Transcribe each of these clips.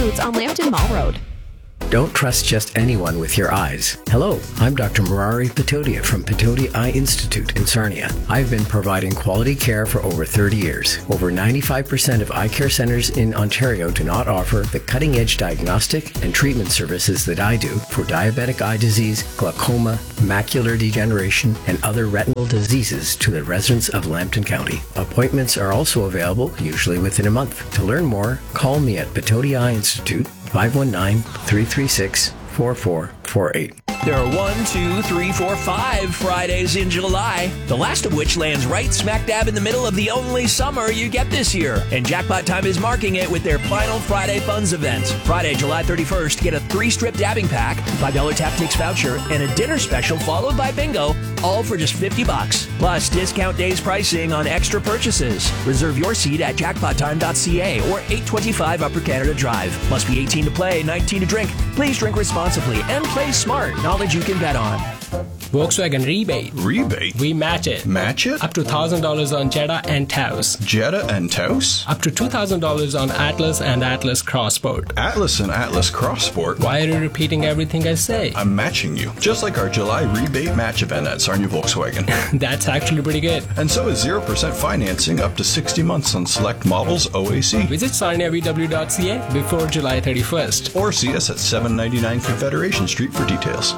Foods on Lambton Mall Road. Don't trust just anyone with your eyes. Hello, I'm Dr. Murari Patodia from Patodia Eye Institute in Sarnia. I've been providing quality care for over 30 years. Over 95% of eye care centers in Ontario do not offer the cutting-edge diagnostic and treatment services that I do for diabetic eye disease, glaucoma, macular degeneration, and other retinal diseases to the residents of Lambton County. Appointments are also available, usually within a month. To learn more, call me at Patodia Eye Institute, 519-336-4448. There are 5 Fridays in July, the last of which lands right smack dab in the middle of the only summer you get this year. And Jackpot Time is marking it with their final Friday Funds event. Friday, July 31st, get a 3-strip dabbing pack, $5 Tap-Tix voucher, and a dinner special followed by bingo, all for just $50. Plus, discount days pricing on extra purchases. Reserve your seat at jackpottime.ca or 825 Upper Canada Drive. Must be 18 to play, 19 to drink. Please drink responsibly and play smart. Knowledge you can bet on. Volkswagen rebate. Rebate? We match it. Match it? Up to $1,000 on Jetta and Taos. Jetta and Taos? Up to $2,000 on Atlas and Atlas Crossport. Atlas and Atlas Crossport? Why are you repeating everything I say? I'm matching you. Just like our July rebate match event at Sarnia Volkswagen. That's actually pretty good. And so is 0% financing up to 60 months on select models OAC. Visit sarniavw.ca before July 31st. Or see us at 799 Confederation Street for details.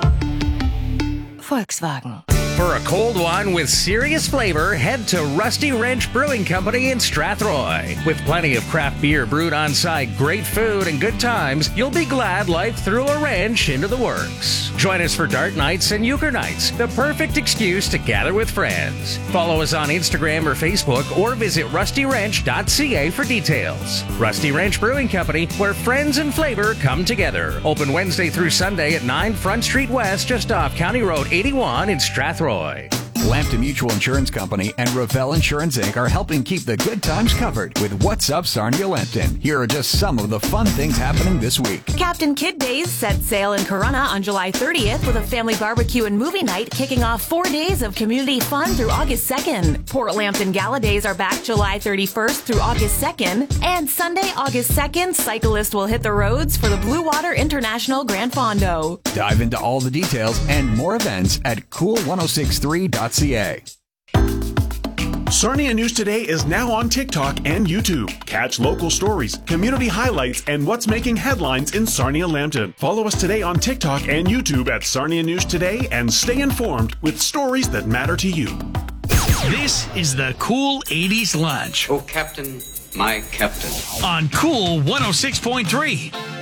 Volkswagen. For a cold one with serious flavor, head to Rusty Wrench Brewing Company in Strathroy. With plenty of craft beer brewed on site, great food, and good times, you'll be glad life threw a wrench into the works. Join us for dart nights and euchre nights, the perfect excuse to gather with friends. Follow us on Instagram or Facebook or visit rustywrench.ca for details. Rusty Wrench Brewing Company, where friends and flavor come together. Open Wednesday through Sunday at 9 Front Street West, just off County Road 81 in Strathroy. Lambton Mutual Insurance Company and Ravel Insurance Inc. are helping keep the good times covered with What's Up Sarnia Lambton. Here are just some of the fun things happening this week. Captain Kidd Days set sail in Corunna on July 30th with a family barbecue and movie night kicking off 4 days of community fun through August 2nd. Port Lambton Gala Days are back July 31st through August 2nd. And Sunday, August 2nd, cyclists will hit the roads for the Blue Water International Grand Fondo. Dive into all the details and more events at cool1063.ca. Sarnia News Today is now on TikTok and YouTube. Catch local stories, community highlights, and what's making headlines in Sarnia Lambton. Follow us today on TikTok and YouTube at Sarnia News Today and stay informed with stories that matter to you. This is the Cool 80s Lunch. Oh, Captain, my Captain. On Cool 106.3.